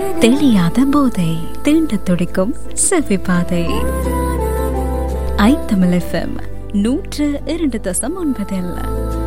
தெளியாத போதை தீண்ட துடிக்கும் செவி பாதை. ஐ தமிழ் FM 102.9.